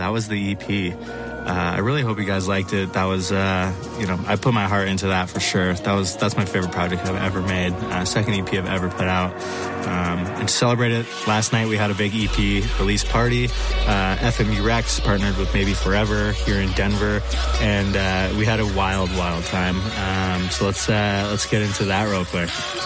that was the EP. I really hope you guys liked it. That was, I put my heart into that for sure. That's my favorite project I've ever made. Second EP I've ever put out. And to celebrate it, last night we had a big EP release party. FMU Rex partnered with Maybe Forever here in Denver, and we had a wild time. So let's get into that real quick.